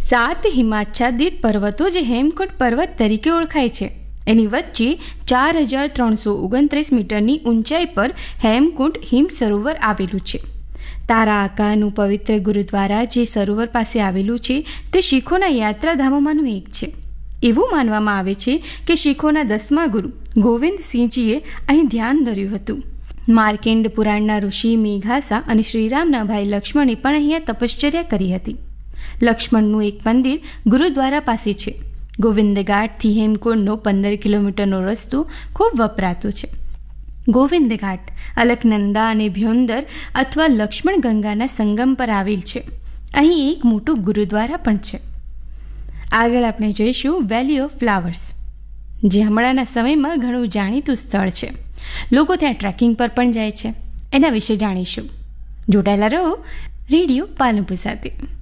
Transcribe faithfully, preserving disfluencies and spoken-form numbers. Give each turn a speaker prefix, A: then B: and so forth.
A: સાત હિમાચ્છાદિત પર્વતો જે હેમકુંડ પર્વત તરીકે ઓળખાય છે, એની વચ્ચે ચાર હજાર ત્રણસો ઓગણત્રીસ મીટરની ઊંચાઈ પર હેમકુંડ હિમ સરોવર આવેલું છે. તારા આકાનું પવિત્ર ગુરુદ્વારા જે સરોવર પાસે આવેલું છે તે શીખોના યાત્રાધામોમાંનું એક છે. એવું માનવામાં આવે છે કે શીખોના દસમા ગુરુ ગોવિંદસિંહજીએ અહીં ધ્યાન ધર્યું હતું. માર્કેન્ડ પુરાણના ઋષિ મેઘાસા અને શ્રીરામના ભાઈ લક્ષ્મણે પણ અહીંયા તપશ્ચર્યા કરી હતી. લક્ષ્મણનું એક મંદિર ગુરુદ્વારા પાસે છે. ગોવિંદઘાટથી હેમકુંડનો પંદર કિલોમીટરનો રસ્તો ખૂબ વપરાતો છે. ગોવિંદઘાટ અલકનંદા અને ભ્યોંદર અથવા લક્ષ્મણ ગંગાના સંગમ પર આવેલ છે. અહીં એક મોટું ગુરુદ્વારા પણ છે. આગળ આપણે જોઈશું વેલી ઓફ ફ્લાવર્સ, જે હમણાંના સમયમાં ઘણું જાણીતું સ્થળ છે. લોકો ત્યાં ટ્રેકિંગ પર પણ જાય છે. એના વિશે જાણીશું. જોડાયેલા રહો રેડિયો પાલનપુર સાથે.